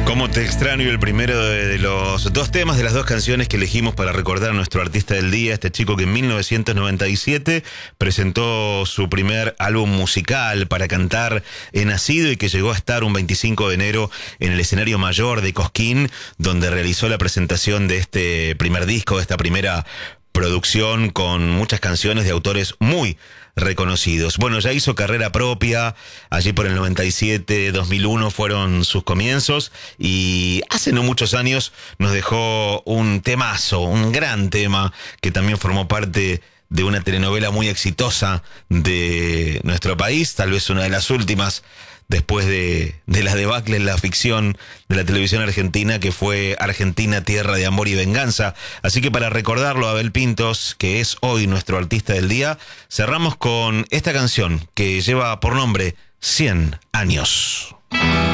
Cómo te extraño, el primero de los dos temas de las dos canciones que elegimos para recordar a nuestro artista del día, este chico que en 1997 presentó su primer álbum musical para cantar He Nacido y que llegó a estar un 25 de enero en el escenario mayor de Cosquín, donde realizó la presentación de este primer disco, de esta primera producción con muchas canciones de autores muy reconocidos. Bueno, ya hizo carrera propia, allí por el 97, 2001 fueron sus comienzos y hace no muchos años nos dejó un temazo, un gran tema que también formó parte de una telenovela muy exitosa de nuestro país, tal vez una de las últimas después de la debacle en la ficción de la televisión argentina, que fue Argentina, Tierra de Amor y Venganza. Así que para recordarlo a Abel Pintos, que es hoy nuestro artista del día, cerramos con esta canción que lleva por nombre 100 años.